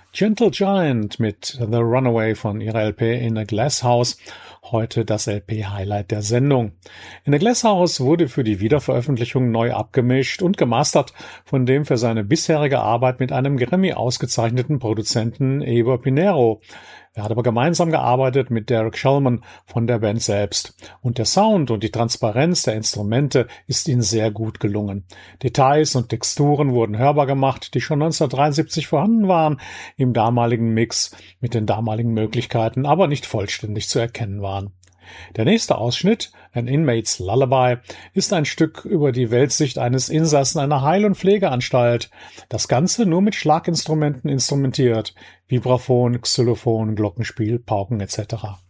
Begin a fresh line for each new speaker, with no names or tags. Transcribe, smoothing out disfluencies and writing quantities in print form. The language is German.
Gentle Giant mit The Runaway von ihrer LP In a Glass House. Heute das LP-Highlight der Sendung. In a Glass House wurde für die Wiederveröffentlichung neu abgemischt und gemastert von dem für seine bisherige Arbeit mit einem Grammy ausgezeichneten Produzenten Eber Pinero. Er hat aber gemeinsam gearbeitet mit Derek Shulman von der Band selbst. Und der Sound und die Transparenz der Instrumente ist ihnen sehr gut gelungen. Details und Texturen wurden hörbar gemacht, die schon 1973 vorhanden waren, im damaligen Mix mit den damaligen Möglichkeiten, aber nicht vollständig zu erkennen waren. Der nächste Ausschnitt, An Inmate's Lullaby, ist ein Stück über die Weltsicht eines Insassen einer Heil- und Pflegeanstalt. Das Ganze nur mit Schlaginstrumenten instrumentiert, Vibraphon, Xylophon, Glockenspiel, Pauken etc.